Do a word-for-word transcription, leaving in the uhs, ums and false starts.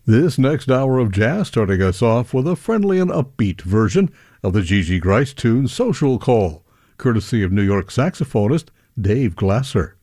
This next hour of jazz starting us off with a friendly and upbeat version of the Gigi Gryce tune Social Call, courtesy of New York saxophonist Dave Glasser.